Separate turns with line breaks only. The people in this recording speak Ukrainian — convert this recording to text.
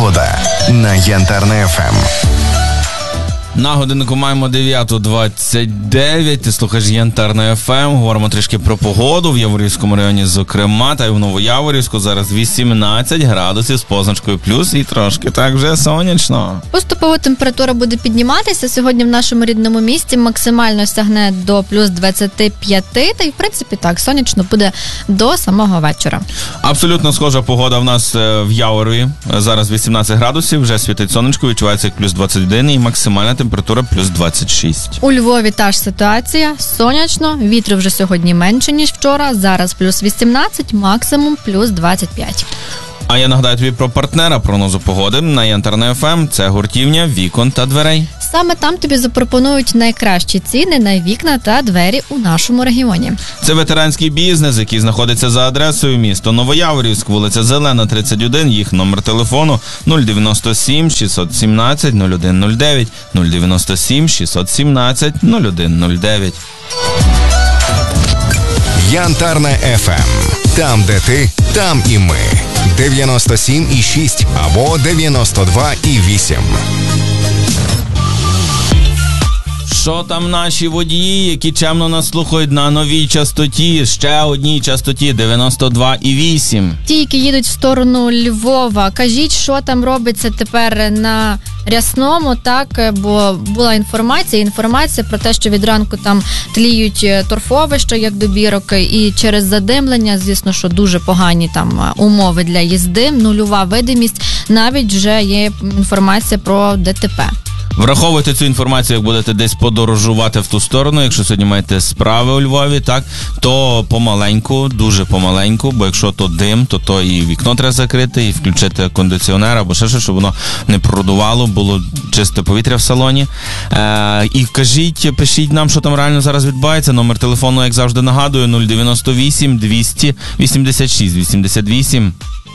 Погода на Янтарна ФМ.
На годиннику маємо 9:29. Ти слухаєш Янтарна ФМ. Говоримо трішки про погоду в Яворівському районі, зокрема, та й в Новояворівську. Зараз 18 градусів з позначкою плюс і трошки так вже сонячно.
Поступово температура буде підніматися. Сьогодні в нашому рідному місті максимально стягне до плюс 25. Та й, в принципі, так, сонячно буде до самого вечора.
Абсолютно схожа погода в нас в Яворові. Зараз 18 градусів, вже світить сонечко, відчувається як плюс 21 і максимальна температура плюс 26.
У Львові та ж ситуація. Сонячно, вітру вже сьогодні менше, ніж вчора. Зараз плюс 18, максимум плюс 25.
А я нагадаю тобі про партнера прогнозу погоди на Янтарна ФМ. Це гуртівня вікон та дверей.
Саме там тобі запропонують найкращі ціни на вікна та двері у нашому регіоні.
Це ветеранський бізнес, який знаходиться за адресою місто Новояворівськ, вулиця Зелена, 31. Їх номер телефону 097 617 0109, 097 617 0109.
Янтарна ФМ. Там, де ти, там і ми. 97,6 або 92,8.
Що там наші водії, які чемно нас слухають на новій частоті, ще одній частоті 92,8.
Ті, які їдуть в сторону Львова, кажіть, що там робиться тепер на Рясному, так, бо була інформація про те, що від ранку там тліють торфовища, як добірок, і через задимлення, звісно, що дуже погані там умови для їзди, нульова видимість, навіть вже є інформація про ДТП.
Враховуйте цю інформацію, як будете десь подорожувати в ту сторону. Якщо сьогодні маєте справи у Львові, так, то помаленьку, дуже помаленьку, бо якщо то дим, то і вікно треба закрити, і включити кондиціонер, або ще щось, щоб воно не продувало, було чисте повітря в салоні. І кажіть, пишіть нам, що там реально зараз відбувається. Номер телефону, як завжди, нагадую, 098 200 86 88.